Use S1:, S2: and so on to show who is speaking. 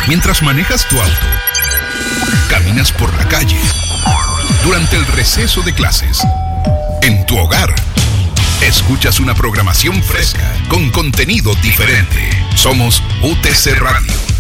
S1: Mientras manejas tu auto, caminas por la calle, durante el receso de clases, en tu hogar, escuchas una programación fresca con contenido diferente. Somos UTC Radio.